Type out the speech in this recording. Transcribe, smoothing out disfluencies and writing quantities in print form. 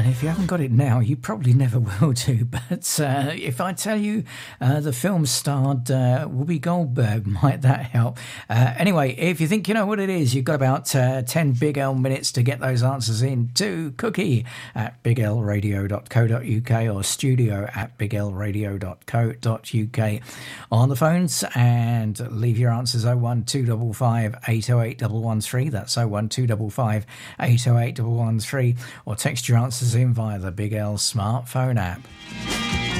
And if you haven't got it now, you probably never will do. But if I tell you the film starred Whoopi Goldberg, might that help? Anyway, if you think you know what it is, you've got about 10 Big L minutes to get those answers in to Cookie at biglradio.co.uk or studio at biglradio.co.uk on the phones, and leave your answers 01255 808 113. That's 01255 808 113, or text your answers in via the Big L smartphone app.